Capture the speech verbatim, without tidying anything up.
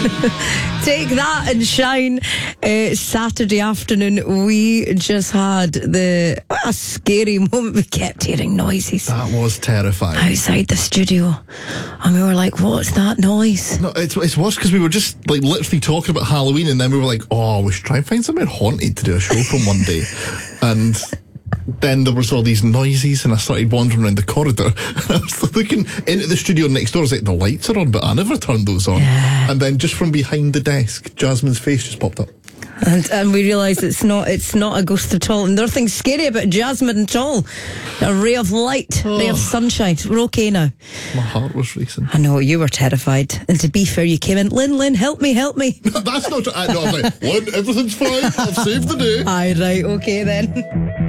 Take that and shine. Uh, Saturday afternoon, we just had the what a scary moment. We kept hearing noises. That was terrifying. Outside the studio. And we were like, what's that noise? No, it's, it's worse because we were just like literally talking about Halloween, and then we were like, oh, we should try and find somewhere haunted to do a show from one day. And then there was all these noises, and I started wandering around the corridor, and I was looking into the studio next door. I was like, the lights are on, but I never turned those on. Yeah. And then just from behind the desk, Jasmine's face just popped up. And, and we realised it's not it's not a ghost at all. And nothing scary about Jasmine at all. A ray of light, Oh. ray of sunshine. We're okay now. My heart was racing. I know, you were terrified. And to be fair, you came in, Lynn, Lynn, help me, help me. That's not. I, no, I was like, Lynn, everything's fine. I've saved the day. Aye, right, okay then.